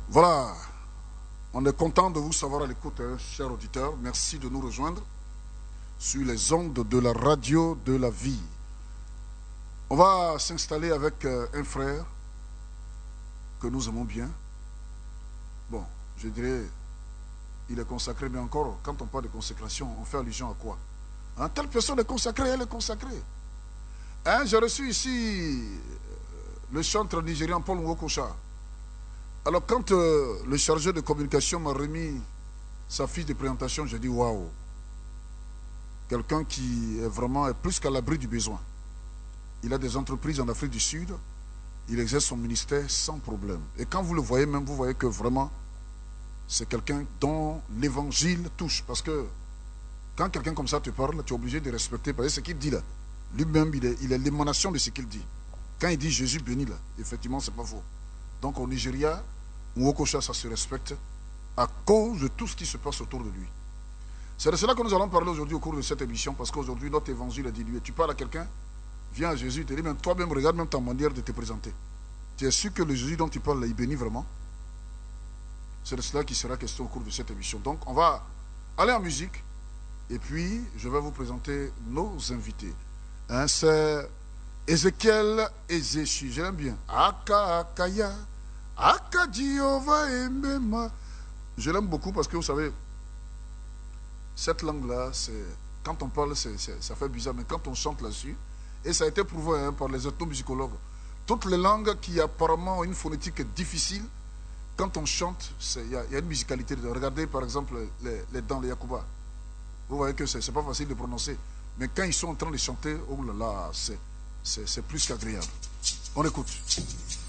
Voilà, on est content de vous savoir à l'écoute, hein, chers auditeurs. Merci de nous rejoindre sur les ondes de la radio de la vie. On va s'installer avec un frère que nous aimons bien. Bon, je dirais, il est consacré, mais encore, quand on parle de consécration, on fait allusion à quoi? Hein, telle personne est consacrée, elle est consacrée. Hein, j'ai reçu ici le chanteur nigérian Paul Nwokosha. Alors quand le chargé de communication m'a remis sa fiche de présentation, j'ai dit waouh, quelqu'un qui est vraiment plus qu'à l'abri du besoin. Il a des entreprises en Afrique du Sud, il exerce son ministère sans problème. Et quand vous le voyez même, vous voyez que vraiment, c'est quelqu'un dont l'évangile touche. Parce que quand quelqu'un comme ça te parle, tu es obligé de respecter, parce que ce qu'il dit là, lui-même, il est l'émanation de ce qu'il dit. Quand il dit Jésus béni là, effectivement, c'est pas faux. Donc au Nigeria, Nwokosha, ça se respecte à cause de tout ce qui se passe autour de lui. C'est de cela que nous allons parler aujourd'hui au cours de cette émission, parce qu'aujourd'hui, notre évangile est dilué. Tu parles à quelqu'un, viens à Jésus, il te dit, même toi-même, regarde même ta manière de te présenter. Tu es sûr que le Jésus dont tu parles, là, il bénit vraiment? C'est de cela qui sera question au cours de cette émission. Donc, on va aller en musique, et puis, je vais vous présenter nos invités. Hein, c'est Ezekiel Ezechi, j'aime bien. Aka Akaya. Aka Jehovah Emema. Je l'aime beaucoup parce que vous savez, cette langue-là, quand on parle, ça fait bizarre, mais quand on chante là-dessus, et ça a été prouvé hein, par les ethnomusicologues, toutes les langues qui apparemment ont une phonétique difficile, quand on chante, il y a une musicalité. Regardez par exemple les dents, les Yakuba. Vous voyez que c'est pas facile de prononcer. Mais quand ils sont en train de chanter, oh là là, c'est plus qu'agréable. On écoute.